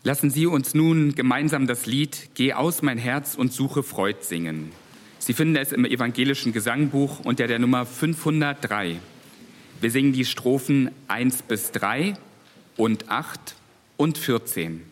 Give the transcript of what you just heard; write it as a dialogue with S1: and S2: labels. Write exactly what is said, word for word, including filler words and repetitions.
S1: Lassen Sie uns nun gemeinsam das Lied »Geh aus mein Herz und suche Freud« singen. Sie finden es im evangelischen Gesangbuch unter der Nummer fünfhundertdrei. Wir singen die Strophen eins bis drei und acht und vierzehn.